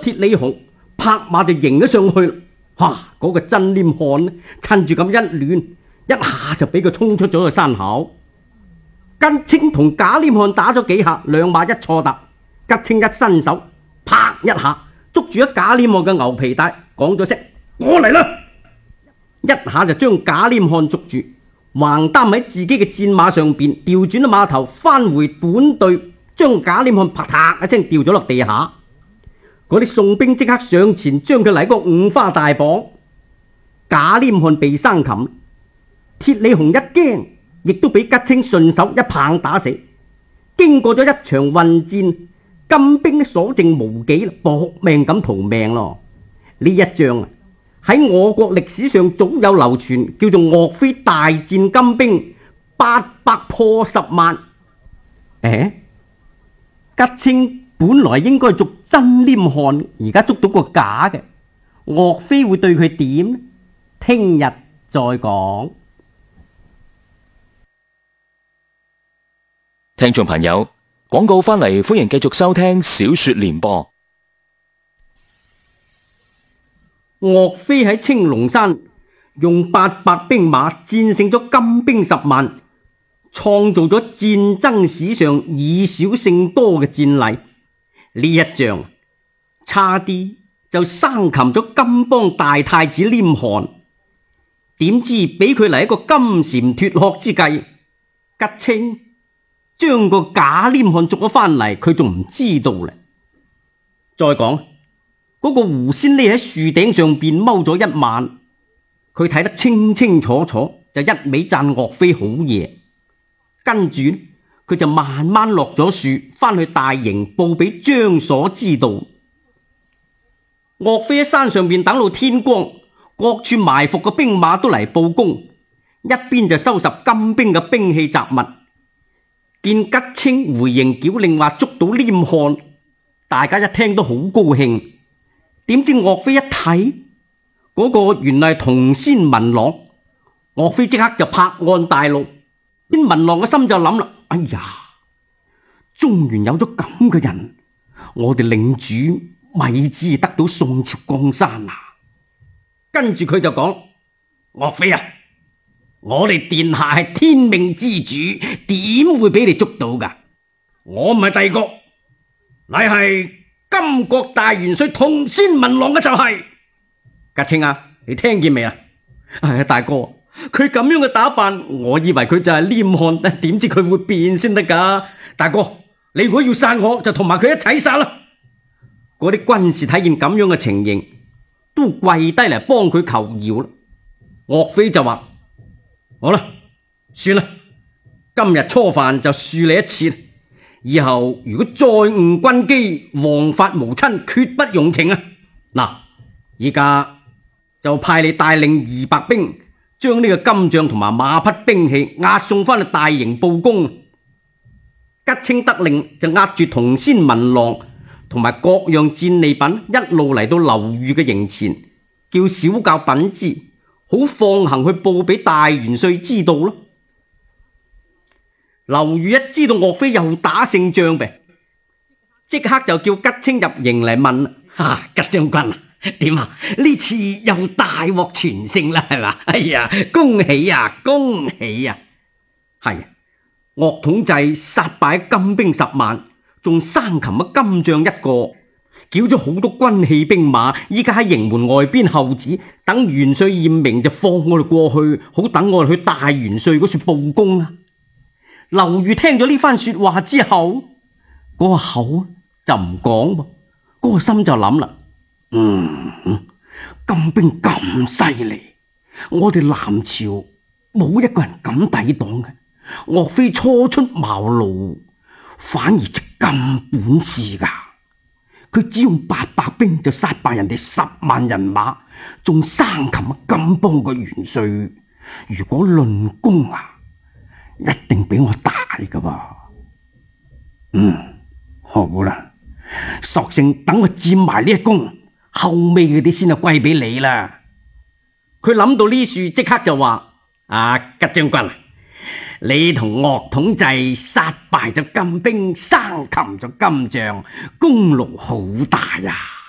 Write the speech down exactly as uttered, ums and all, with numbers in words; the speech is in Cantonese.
鐵里紅，拍馬就迎咗上去。哇！嗰、那個真黏漢呢，趁住咁一亂，一下就俾佢衝出咗個山口。吉清同假黏漢打咗幾下，兩馬一錯踏，吉清一伸手，啪一下捉住咗假黏漢嘅牛皮帶，講咗聲我嚟啦，一下就將假黏漢捉住，橫擔喺自己嘅戰馬上邊，調轉咗馬頭翻回本隊，將假黏漢啪嗒一聲掉咗落地下。嗰啲宋兵即刻上前將佢嚟個五花大綁。假黏漢被生擒，鐵里紅一驚，亦都俾吉清順手一棒打死。經過咗一場混戰，金兵所剩無幾，搏命咁逃命咯。呢一仗啊，喺我國歷史上早有流傳，叫做岳飛大戰金兵，八百破十萬。誒，吉清本來應該捉真黏漢，而家捉到個假嘅，岳飛會對佢點呢？聽日再講。 聽眾朋友，廣告翻嚟，歡迎繼續收聽小說連播。 岳飛喺青龍山用八百兵馬戰勝咗金兵十萬，創造咗戰爭史上以少勝多嘅戰例。呢一仗差啲就生擒咗金邦大太子黏韓，點知俾佢嚟一個金蟬脫殼之計，吉清將個假黏漢捉咗翻嚟，佢仲唔知道咧。再講嗰、那個狐仙匿喺樹頂上邊踎咗一晚，佢睇得清清楚楚，就一味讚岳飛好嘢。跟住佢就慢慢落咗樹，翻去大營報俾張所知道。岳飛喺山上邊等到天光，各處埋伏嘅兵馬都嚟報功，一邊就收拾金兵嘅兵器雜物。見吉清回營繳令話捉到黏漢，大家一聽都好高興。點知岳飛一睇嗰、那個原來係同仙文郎，岳飛即刻就拍案大怒。邊文郎嘅心就諗啦，哎呀，中原有咗咁嘅人，我哋領主咪知得到宋朝江山啊！跟住佢就講：岳飛啊，我哋殿下係天命之主，點會俾你捉到噶？我唔係帝國，乃係金國大元帥同仙文郎嘅就係、是。吉清啊，你聽見未啊？哎呀，大哥，佢咁樣嘅打扮，我以為佢就係黏漢，點知佢會變先得噶？大哥，你如果要殺我，就同埋佢一齊殺啦！嗰啲軍士睇見咁樣嘅情形，都跪低嚟幫佢求饒啦。岳飛就話：好啦，算啦，今日初犯就恕你一次，以後如果再誤軍機，王法無親，決不容情啊！嗱，依家就派你帶領二百兵，將呢個金將同埋馬匹兵器押送翻去大營報功。吉清得令就押住同仙文郎同埋各樣戰利品，一路嚟到劉裕嘅營前，叫小校品之，好放行去報俾大元帥知道咯。劉裕一知道岳飛又打勝仗唄，即刻就叫吉清入營嚟問：啊，吉將軍啊，點啊？呢次又大獲全勝啦，係嘛？哎呀，恭喜啊，恭喜啊！係啊，岳統制殺敗金兵十萬，仲生擒咗金將一個，繳咗好多軍器兵馬，依家喺營門外邊候旨，等元帥驗明就放我哋過去，好等我哋去大元帥嗰處報功啊！劉裕聽咗呢番說話之後，嗰個口就唔講噃，嗰個心就諗啦，嗯，金兵咁犀利，我哋南朝冇一個人敢抵擋嘅。岳飛初出茅廬，反而就咁本事噶，佢只用八百兵就殺敗人哋十萬人馬，仲生擒金邦嘅元帥。如果論功啊，一定比我大噶噃。嗯，好啦，索性等我佔埋呢一功，後尾嗰啲先係歸俾你啦。佢諗到呢處，即刻就話：啊，吉將軍，你同岳統制殺敗咗金兵，生擒咗金將，功勞好大呀！